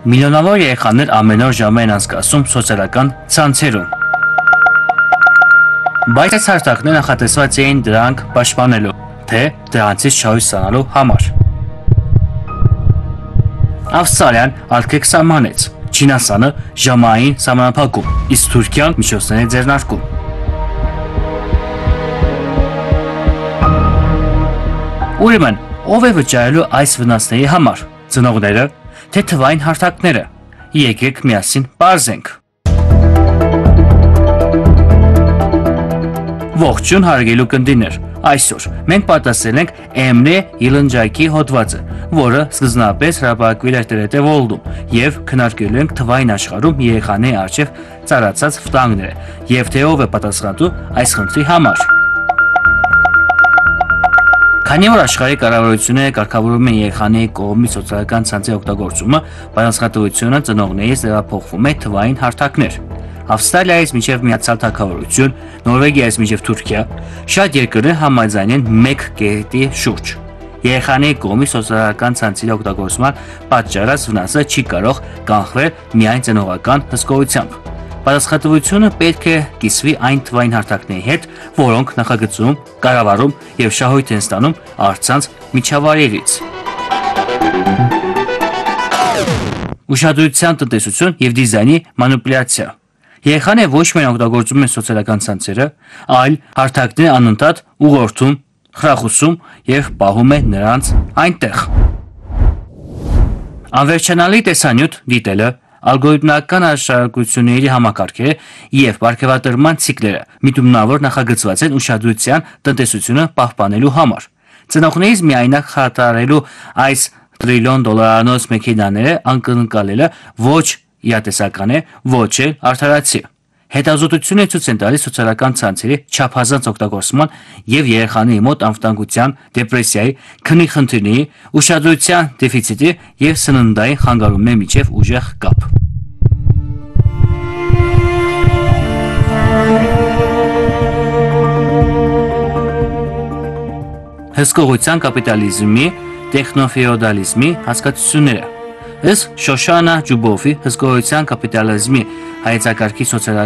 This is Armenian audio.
Միլիոնավոր երեխաներ ամեն օր ժամ են անցկացում սոցիալական ցանցերում։ Բայց այս հարթակները նախատեսված էին դրանք պաշտպանելու, թե դրանցից չհույս ստանալու համար։ Ավստրալիան արգելք սահմանեց, Չինաստանը ժամային սահմանափակում, իսկ Թուրքիան միջոցներ է ձեռնարկում։ Ուրեմն, ով է վճարելու այս վնասների համար, ծնողները, թե թվային հարթակները, եկեք միասին պարզենք։ Ողջույն հարգելի կնդիներ, այսօր մենք պատասխանել ենք Emre Yılıncaykի հոդվածը, որը սկզբնապես հրապարակվել էր TRT World-ում եւ քննարկելու ենք թվային աշխարհում երեխաների առջև ծառացած վտանգները եւ թե ով է պատասխանատու այս խնդրի համար։ Քանի որ աշխարհի կառավարությունները կարգավորում են երեխաների կողմից սոցիալական ցանցերի օգտագործումը, պատասխանատվությունը ծնողներից տեղափոխվում է թվային հարթակներ։ Ավստրալիայից մինչև Միացյալ Թագավորություն, Նորվեգիայից մինչև Թուրքիա, շատ երկրներ համաձայն են մեկ կետի շուրջ։ Երեխաների կողմից սոցիալական ցանցերի օգտագործման պատճառած վնասը չի կարող կանխվել միայն ծնողական հսկողությամբ։ Պատասխանատվությունը պետք է կիսվի այն թվային հարթակների հետ, որոնք նախագծում, կառավարում եւ շահույթ են ստանում առցանց միջավայրերից։ Ուշադրության տնտեսություն եւ դիզայնի մանիպուլյացիա։ Երեխաները ոչ միայն օգտագործում են սոցիալական ցանցերը, այլ հարթակները անընդհատ ուղղորդում, խրախուսում եւ պահում են նրանց այնտեղ։ Անվերջանալի տեսանյութ դիտելը, ալգորիթմական արշավությունների համակարգերը եւ պարգևատրման ցիկլերը միտումնավոր նախագծված են ուշադրության տնտեսությունը պահպանելու համար։ Ծնողներից միայնակ խաթարելու այս $1 տրիլիոն մեքենաները անկնկալելը ոչ իրատեսական է, ոչ էլ արդարացի։ Հետազոտությունները ցույց են տալիս սոցիալական ցանցերի չափազանց օգտագործման եւ երեխաների մոտ անվտանգության, դեպրեսիայի, քնի խնդիրների, ուշադրության դեֆիցիտի եւ սննդային խանգարումների միջև ուժեղ կապ։ Հսկողության կապիտալիզմի, տեխնոֆեոդալիզմի հասկացությունները։ Ըստ Շոշանա Ջուբովի հսկողության կապիտալիզմի հայեցակարգի սոցիալական